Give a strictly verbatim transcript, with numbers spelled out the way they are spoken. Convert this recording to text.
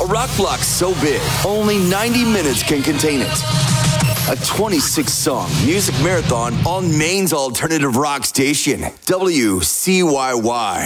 rock block so big, only ninety minutes can contain it. A twenty-six song music marathon on Maine's alternative rock station, W C Y Y.